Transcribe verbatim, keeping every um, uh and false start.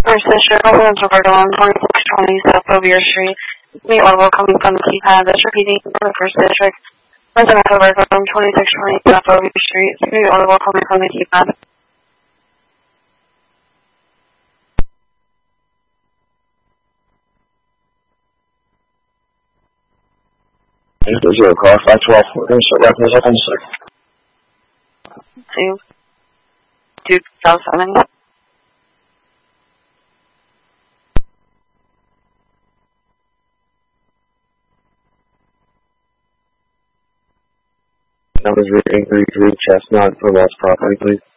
First District, residents of Berkeley, twenty-six twenty South Bovier Street. Meet level coming from the keypad. That's repeating for the First District. Residents of Berkeley, twenty-six twenty South Bovier Street. Meet level coming from the keypad. Zero car, five twelve, we're going to start wrapping this up in a sec. Two. Two, South seven. Numbers eight three three Chestnut for lost property, please.